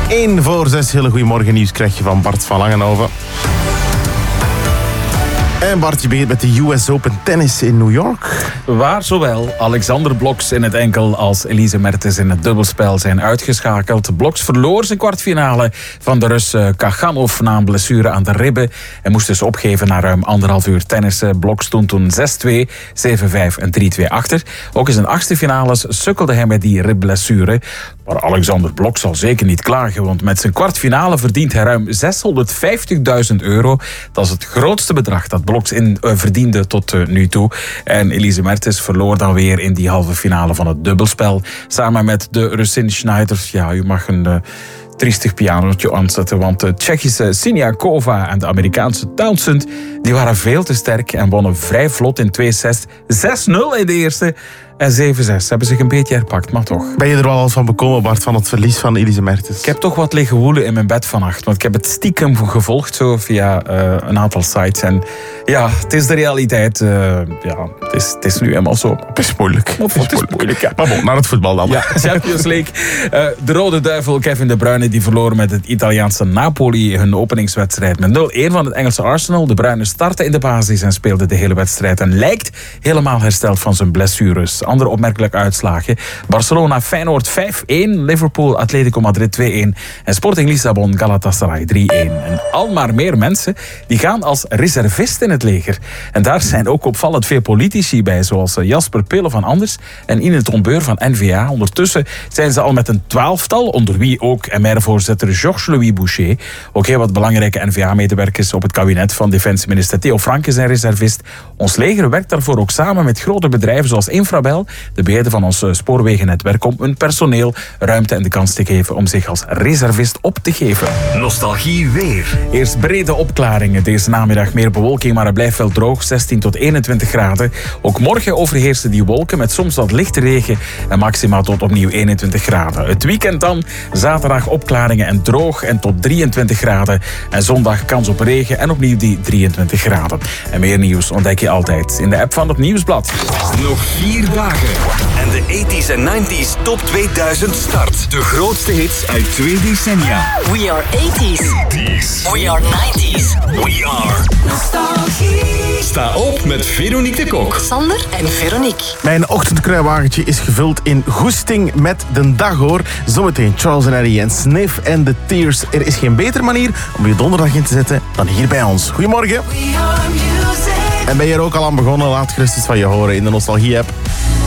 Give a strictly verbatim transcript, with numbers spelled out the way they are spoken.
één voor zes. Hele goeiemorgen nieuws krijg je van Bart van Langenhoven. En Bart, je begint met de U S Open tennis in New York. Waar zowel Alexander Blokx in het enkel als Elise Mertens in het dubbelspel zijn uitgeschakeld. Blokx verloor zijn kwartfinale van de Rus Kachanov na een blessure aan de ribben. Hij moest dus opgeven na ruim anderhalf uur tennissen. Blokx stond toen zes twee, zeven vijf en drie twee achter. Ook in zijn achtste finales sukkelde hij met die ribblessure. Maar Alexander Blokx zal zeker niet klagen, want met zijn kwartfinale verdient hij ruim zeshonderdvijftigduizend euro. Dat is het grootste bedrag dat Blokx in, uh, verdiende tot uh, nu toe. En Elise Mertens verloor dan weer in die halve finale van het dubbelspel. Samen met de Russin Schneider. Ja, u mag een... Uh, triestig pianootje aanzetten, want de Tsjechische Siniakova en de Amerikaanse Townsend die waren veel te sterk en wonnen vrij vlot in twee sets. zes nul in de eerste en zeven zes. Ze hebben zich een beetje herpakt, maar toch. Ben je er wel al van bekomen, Bart, van het verlies van Elise Mertens? Ik heb toch wat liggen woelen in mijn bed vannacht, want ik heb het stiekem gevolgd zo via uh, een aantal sites. En ja, het is de realiteit. Uh, ja, het is, het is nu helemaal zo. Het is moeilijk. Of, het is moeilijk, moeilijk ja. Maar bon, naar het voetbal dan. Ja, Champions League. Uh, de Rode Duivel, Kevin De Bruyne, die verloren met het Italiaanse Napoli hun openingswedstrijd met nul één van het Engelse Arsenal. De Bruyne startte in de basis en speelde de hele wedstrijd en lijkt helemaal hersteld van zijn blessures. Andere opmerkelijke uitslagen. Barcelona Feyenoord vijf één, Liverpool Atletico Madrid twee één en Sporting Lissabon Galatasaray drie één. En al maar meer mensen die gaan als reservist in het leger. En daar zijn ook opvallend veel politici bij, zoals Jasper Pille van Anders en Ine Tombeur van N V A. Ondertussen zijn ze al met een twaalftal, onder wie ook M R-voorzitter Georges-Louis Boucher. Ook heel wat belangrijke N V A-medewerkers op het kabinet van defensieminister Theo Franke zijn reservist. Ons leger werkt daarvoor ook samen met grote bedrijven zoals Infrabel, de beheerder van ons spoorwegennetwerk, om hun personeel ruimte en de kans te geven om zich als reservist op te geven. Nostalgie weer. Eerst brede opklaringen. Deze namiddag meer bewolking, maar het blijft wel droog. zestien tot eenentwintig graden. Ook morgen overheersen die wolken met soms wat lichte regen en maximaal tot opnieuw eenentwintig graden. Het weekend dan, zaterdag opklaringen en droog en tot drieëntwintig graden. En zondag kans op regen en opnieuw die drieëntwintig graden. En meer nieuws ontdek je altijd in de app van het Nieuwsblad. Nog vier dagen en de tachtiger en negentiger top tweeduizend start. De grootste hits uit twee decennia. We are eighties. We are nineties. We are Nostalgie. Sta op met Veronique de Kok. Sander en Veronique. Mijn ochtendkruiwagentje is gevuld in goesting met de dag, hoor. Zometeen Charles en Harry en Sniff en The Tears. Er is geen betere manier om je donderdag in te zetten dan hier bij ons. Goedemorgen. En ben je er ook al aan begonnen? Laat gerust eens van je horen in de Nostalgie-app.